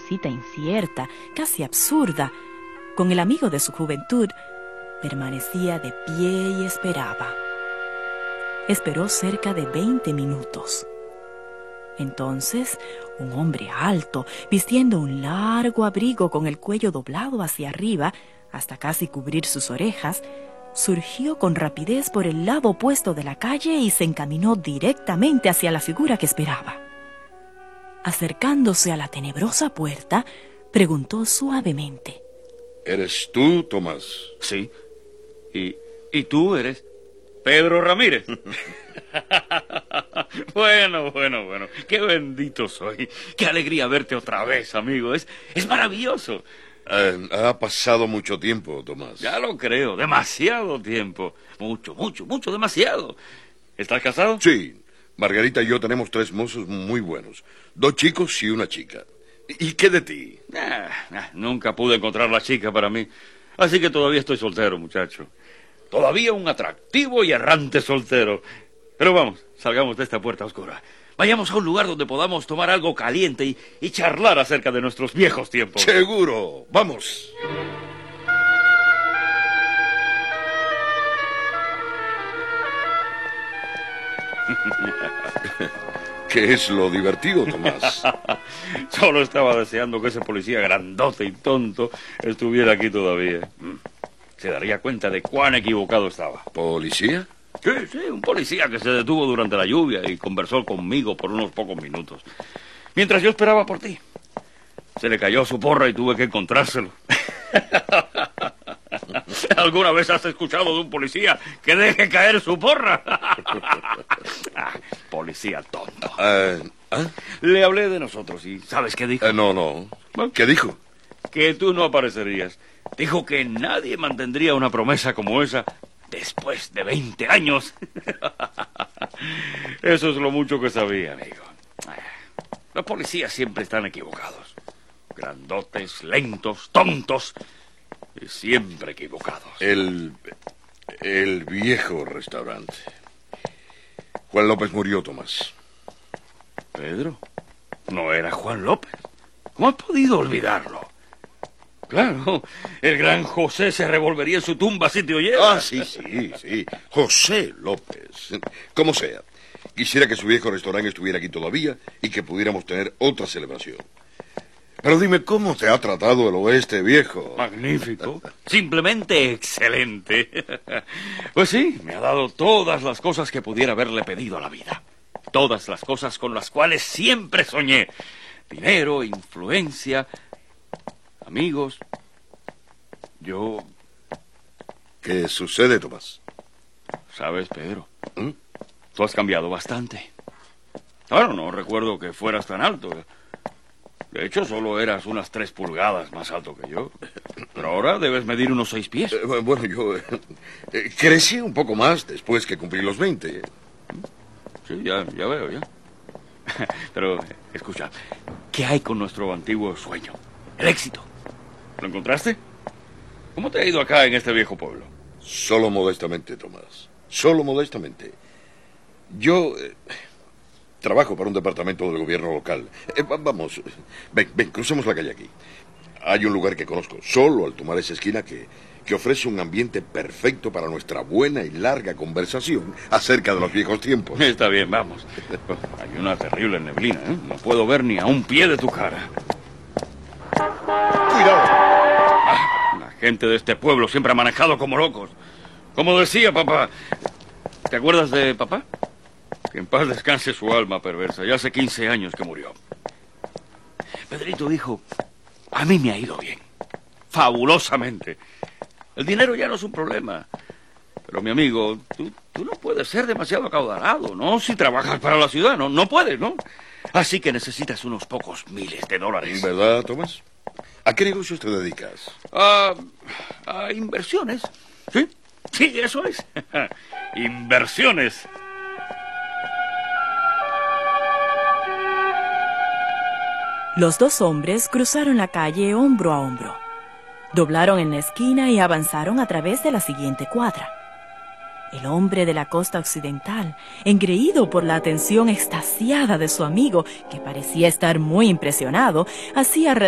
cita incierta, casi absurda, con el amigo de su juventud, permanecía de pie y esperaba. Esperó cerca de 20 minutos. Entonces, un hombre alto, vistiendo un largo abrigo con el cuello doblado hacia arriba, hasta casi cubrir sus orejas, surgió con rapidez por el lado opuesto de la calle y se encaminó directamente hacia la figura que esperaba. Acercándose a la tenebrosa puerta, preguntó suavemente: ¿Eres tú, Tomás? Sí. ¿Y tú eres? Pedro Ramírez. Bueno. Qué bendito soy. Qué alegría verte otra vez, amigo. Es maravilloso. Ha pasado mucho tiempo, Tomás. Ya lo creo. Demasiado tiempo. Mucho, demasiado. ¿Estás casado? Sí. Margarita y yo tenemos 3 mozos muy buenos. 2 chicos y una chica. ¿Y qué de ti? Nunca pude encontrar la chica para mí. Así que todavía estoy soltero, muchacho. Todavía un atractivo y errante soltero. Pero vamos, salgamos de esta puerta oscura. Vayamos a un lugar donde podamos tomar algo caliente y charlar acerca de nuestros viejos tiempos. Seguro. Vamos. ¿Qué es lo divertido, Tomás? Solo estaba deseando que ese policía grandote y tonto estuviera aquí todavía. Se daría cuenta de cuán equivocado estaba. ¿Policía? Sí, un policía que se detuvo durante la lluvia y conversó conmigo por unos pocos minutos. Mientras yo esperaba por ti. Se le cayó su porra y tuve que encontrárselo. ¿Alguna vez has escuchado de un policía que deje caer su porra? Policía tonto. Le hablé de nosotros y ¿sabes qué dijo? No. ¿Qué dijo? Que tú no aparecerías. Dijo que nadie mantendría una promesa como esa después de 20 años. Eso es lo mucho que sabía, amigo. Los policías siempre están equivocados. Grandotes, lentos, tontos y siempre equivocados. El viejo restaurante. Juan López murió, Tomás. ¿Pedro? ¿No era Juan López? ¿Cómo has podido olvidarlo? Claro, el gran José se revolvería en su tumba si te oyera. Sí. José López. Como sea. Quisiera que su viejo restaurante estuviera aquí todavía y que pudiéramos tener otra celebración. Pero dime, ¿cómo te ha tratado el oeste, viejo? Magnífico. Simplemente excelente. Pues sí, me ha dado todas las cosas que pudiera haberle pedido a la vida. Todas las cosas con las cuales siempre soñé. Dinero, influencia, amigos. ¿Qué sucede, Tomás? ¿Sabes, Pedro? Tú has cambiado bastante. Claro, no recuerdo que fueras tan alto. De hecho, solo eras unas 3 pulgadas más alto que yo. Pero ahora debes medir unos 6 pies. Bueno, yo crecí un poco más después que cumplí los 20. Sí, ya veo, ya. Pero, escucha, ¿qué hay con nuestro antiguo sueño? El éxito. ¿Lo encontraste? ¿Cómo te ha ido acá en este viejo pueblo? Solo modestamente, Tomás. Solo modestamente. Yo trabajo para un departamento del gobierno local. Vamos, ven, crucemos la calle aquí. Hay un lugar que conozco, solo al tomar esa esquina, que ofrece un ambiente perfecto para nuestra buena y larga conversación acerca de los viejos tiempos. Está bien, vamos. Hay una terrible neblina, ¿eh? No puedo ver ni a un pie de tu cara. ¡Cuidado! La gente de este pueblo siempre ha manejado como locos. Como decía papá. ¿Te acuerdas de papá? Que en paz descanse su alma perversa. Ya hace 15 años que murió. Pedrito dijo: a mí me ha ido bien. Fabulosamente. El dinero ya no es un problema. Pero, mi amigo, tú no puedes ser demasiado acaudalado, ¿no? Si trabajas para la ciudad, no puedes, ¿no? Así que necesitas unos pocos miles de dólares. ¿Verdad, Tomás? ¿A qué negocios te dedicas? A inversiones. Sí, eso es. Inversiones. Los 2 hombres cruzaron la calle hombro a hombro. Doblaron en la esquina y avanzaron a través de la siguiente cuadra. El hombre de la costa occidental, engreído por la atención extasiada de su amigo, que parecía estar muy impresionado, hacía